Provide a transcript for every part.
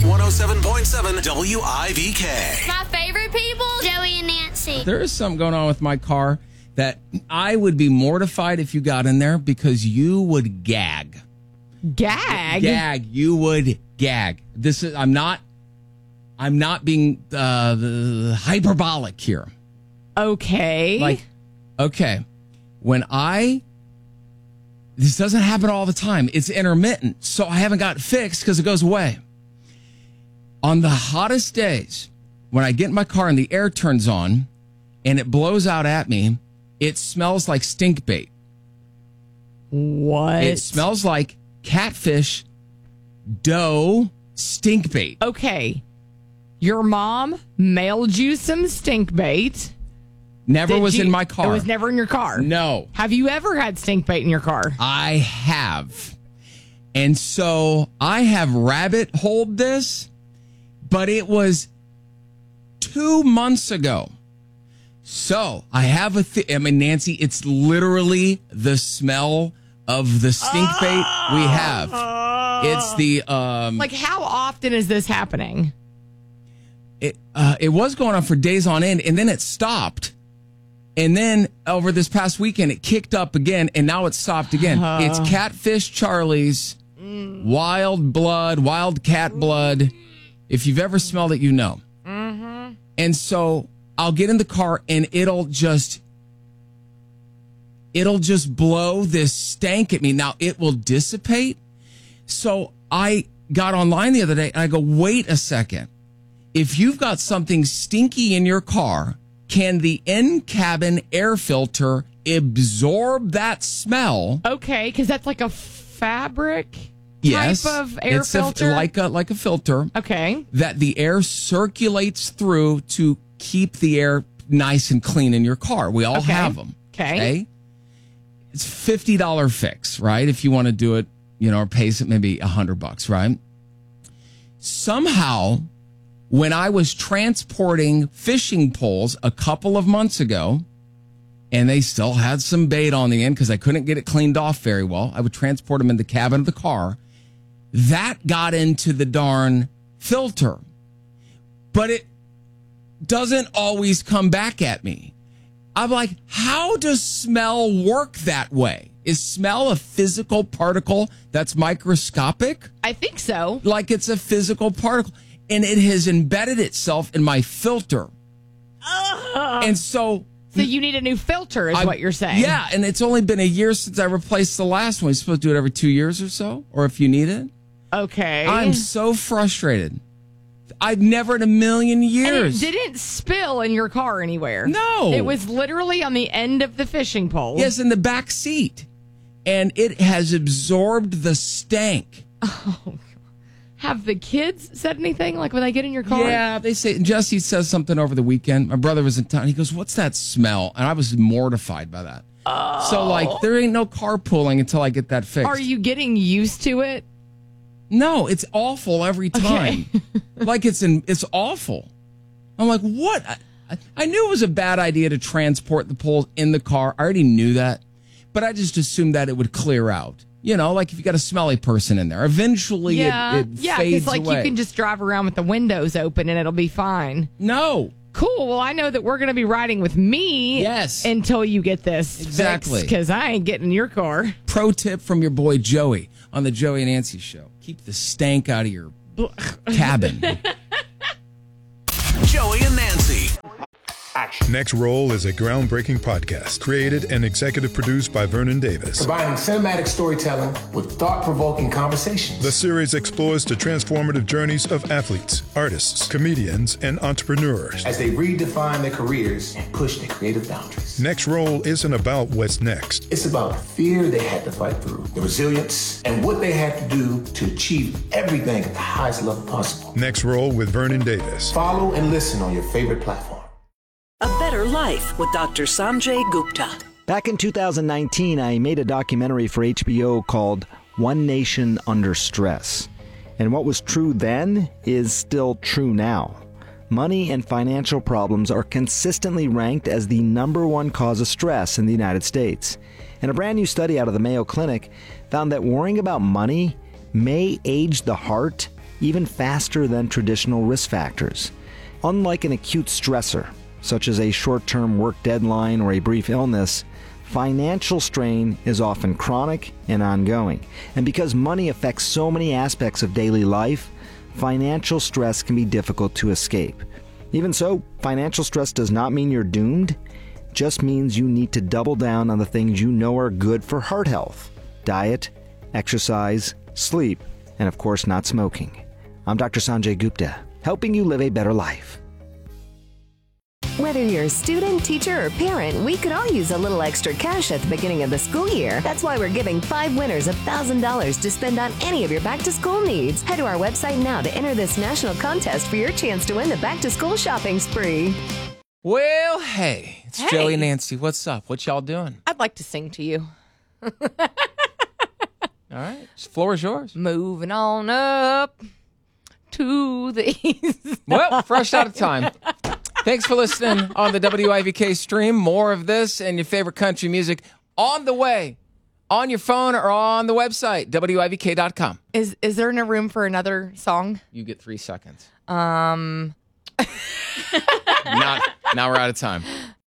107.7 WIVK. My favorite people, Joey and Nancy. There is something going on with my car that I would be mortified if you got in there because you would gag. Gag? Gag. You would gag. This is. I'm not being hyperbolic here. Okay. Okay. This doesn't happen all the time. It's intermittent. So I haven't got it fixed because it goes away. On the hottest days, when I get in my car and the air turns on and it blows out at me, it smells like stink bait. What? It smells like catfish, dough, stink bait. Okay. Your mom mailed you some stink bait. Never was in my car. It was never in your car? No. Have you ever had stink bait in your car? I have. And so I have rabbit holed this, but it was 2 months ago. So I have Nancy, it's literally the smell of the stink bait we have. It's the like, how often is this happening? It was going on for days on end, and then it stopped. And then over this past weekend, it kicked up again, and now it's stopped again. It's Catfish Charlie's wild blood, wild cat blood. If you've ever smelled it, you know. Mm-hmm. And so I'll get in the car, and it'll just blow this stank at me. Now, it will dissipate. So I got online the other day, and I go, wait a second. If you've got something stinky in your car, can the in-cabin air filter absorb that smell? Okay, because that's like a fabric type of air filter? Like a filter. Okay. That the air circulates through to keep the air nice and clean in your car. We all have them. Okay. It's $50 fix, right? If you want to do it, or pays it maybe $100, right? Somehow, when I was transporting fishing poles a couple of months ago, and they still had some bait on the end because I couldn't get it cleaned off very well, I would transport them in the cabin of the car. That got into the darn filter. But it doesn't always come back at me. I'm like, how does smell work that way? Is smell a physical particle that's microscopic? I think so. Like it's a physical particle. And it has embedded itself in my filter. And so you need a new filter is what you're saying. Yeah, and it's only been a year since I replaced the last one. You're supposed to do it every 2 years or so, or if you need it. Okay. I'm so frustrated. I've never in a million years. And it didn't spill in your car anywhere. No. It was literally on the end of the fishing pole. Yes, in the back seat. And it has absorbed the stank. Oh, have the kids said anything? Like when they get in your car? Yeah, they say. Jesse says something over the weekend. My brother was in town. He goes, "What's that smell?" And I was mortified by that. Oh. So, there ain't no carpooling until I get that fixed. Are you getting used to it? No, it's awful every time. Okay. It's awful. I'm like, what? I knew it was a bad idea to transport the poles in the car. I already knew that, but I just assumed that it would clear out. Like if you got a smelly person in there, eventually it fades away. You can just drive around with the windows open and it'll be fine. No. Cool. Well, I know that we're going to be riding with me until you get this exactly because I ain't getting in your car. Pro tip from your boy Joey on the Joey and Nancy show. Keep the stank out of your cabin. Joey and Nancy. Action. Next Roll is a groundbreaking podcast created and executive produced by Vernon Davis. Combining cinematic storytelling with thought-provoking conversations. The series explores the transformative journeys of athletes, artists, comedians, and entrepreneurs as they redefine their careers and push their creative boundaries. Next Roll isn't about what's next. It's about the fear they had to fight through, the resilience, and what they had to do to achieve everything at the highest level possible. Next Roll with Vernon Davis. Follow and listen on your favorite platform. A Better Life with Dr. Sanjay Gupta. Back in 2019, I made a documentary for HBO called One Nation Under Stress. And what was true then is still true now. Money and financial problems are consistently ranked as the #1 cause of stress in the United States. And a brand new study out of the Mayo Clinic found that worrying about money may age the heart even faster than traditional risk factors. Unlike an acute stressor, such as a short-term work deadline or a brief illness, financial strain is often chronic and ongoing. And because money affects so many aspects of daily life, financial stress can be difficult to escape. Even so, financial stress does not mean you're doomed. It just means you need to double down on the things you know are good for heart health: diet, exercise, sleep, and of course not smoking. I'm Dr. Sanjay Gupta, helping you live a better life. Whether you're a student, teacher, or parent, we could all use a little extra cash at the beginning of the school year. That's why we're giving 5 winners $1,000 to spend on any of your back-to-school needs. Head to our website now to enter this national contest for your chance to win the back-to-school shopping spree. Well, hey, it's Joey and Nancy. What's up? What y'all doing? I'd like to sing to you. All right, the floor is yours. Moving on up to the east. Well, fresh out of time. Thanks for listening on the WIVK stream. More of this and your favorite country music on the way, on your phone or on the website, WIVK.com. Is there no room for another song? You get 3 seconds. Now we're out of time.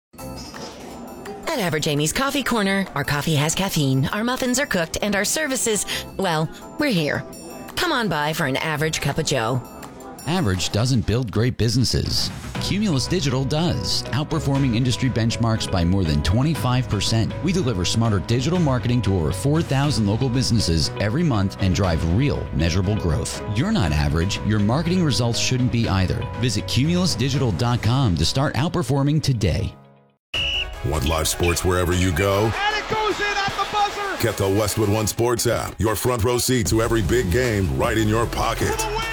At Average Amy's Coffee Corner, our coffee has caffeine, our muffins are cooked, and our services, well, we're here. Come on by for an average cup of joe. Average doesn't build great businesses. Cumulus Digital does, outperforming industry benchmarks by more than 25%. We deliver smarter digital marketing to over 4,000 local businesses every month and drive real, measurable growth. You're not average. Your marketing results shouldn't be either. Visit cumulusdigital.com to start outperforming today. Want live sports wherever you go? And it goes in at the buzzer! Get the Westwood One Sports app. Your front row seat to every big game right in your pocket.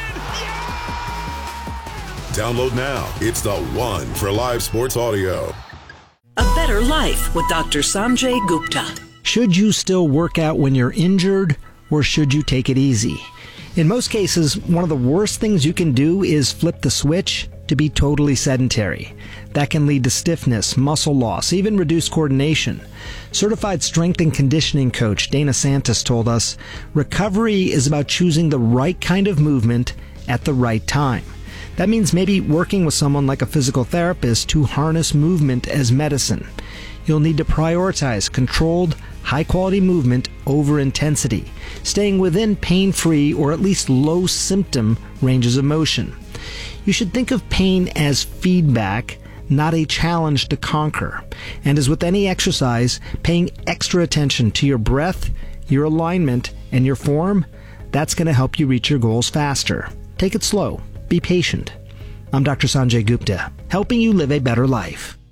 Download now. It's the one for live sports audio. A Better Life with Dr. Sanjay Gupta. Should you still work out when you're injured, or should you take it easy? In most cases, one of the worst things you can do is flip the switch to be totally sedentary. That can lead to stiffness, muscle loss, even reduced coordination. Certified strength and conditioning coach Dana Santos told us, recovery is about choosing the right kind of movement at the right time. That means maybe working with someone like a physical therapist to harness movement as medicine. You'll need to prioritize controlled, high-quality movement over intensity, staying within pain-free or at least low-symptom ranges of motion. You should think of pain as feedback, not a challenge to conquer. And as with any exercise, paying extra attention to your breath, your alignment, and your form, that's going to help you reach your goals faster. Take it slow. Be patient. I'm Dr. Sanjay Gupta, helping you live a better life.